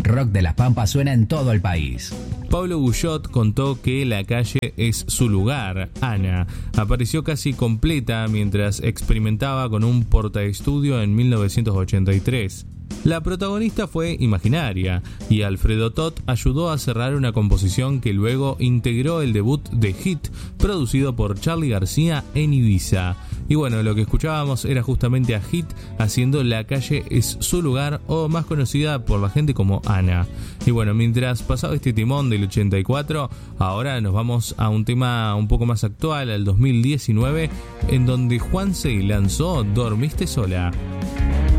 rock de las Pampas suena en todo el país. Pablo Guyot contó que La calle es su lugar. Ana apareció casi completa mientras experimentaba con un portaestudio en 1983. La protagonista fue imaginaria y Alfredo Tot ayudó a cerrar una composición que luego integró el debut de Hit, producido por Charly García en Ibiza. Y bueno, lo que escuchábamos era justamente a Hit haciendo La calle es su lugar, o más conocida por la gente como Ana. Y bueno, mientras pasaba este timón del 84, ahora nos vamos a un tema un poco más actual, al 2019, en donde Juanse lanzó Dormiste sola.